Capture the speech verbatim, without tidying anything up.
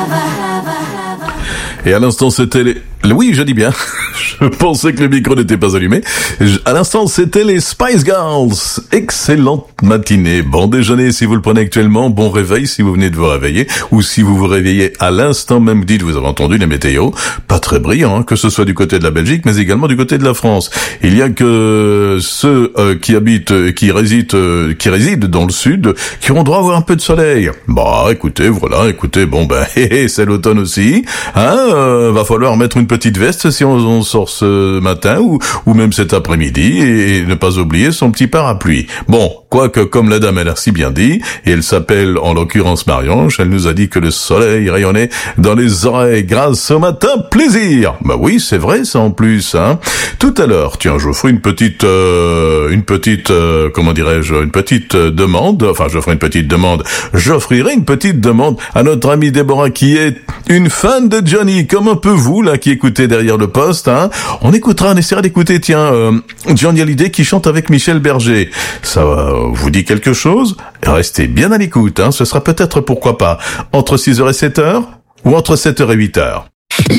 Et à l'instant, c'était les... Oui, je dis bien. Je pensais que le micro n'était pas allumé. Je... À l'instant, c'était les Spice Girls. Excellente matinée. Bon déjeuner si vous le prenez actuellement. Bon réveil si vous venez de vous réveiller. Ou si vous vous réveillez à l'instant même, dites, vous avez entendu les météos. Pas très brillants, hein, que ce soit du côté de la Belgique, mais également du côté de la France. Il y a que ceux euh, qui habitent, qui résident, euh, qui résident dans le sud, qui ont droit à avoir un peu de soleil. Bah, écoutez, voilà, écoutez, bon ben, hé, hé, c'est l'automne aussi. Hein, euh, va falloir mettre une petite veste si on, on sort ce matin ou, ou même cet après-midi et, et ne pas oublier son petit parapluie. Bon, quoique comme la dame elle a si bien dit, et elle s'appelle en l'occurrence Marie-Ange, elle nous a dit que le soleil rayonnait dans les oreilles grâce au matin plaisir. Bah oui, c'est vrai ça en plus, hein. Tout à l'heure, tiens, je vous ferai une petite, euh, une petite, euh, comment dirais-je, une petite euh, demande, enfin je ferai une petite demande, j'offrirai une petite demande à notre amie Déborah qui est une fan de Johnny, comme un peu vous là qui écoutez derrière le poste, hein. On écoutera, on essaiera d'écouter, tiens, euh, Johnny Hallyday qui chante avec Michel Berger. Ça euh, vous dit quelque chose? Restez bien à l'écoute, hein. Ce sera peut-être, pourquoi pas, entre six heures et sept heures ou entre sept heures et huit heures.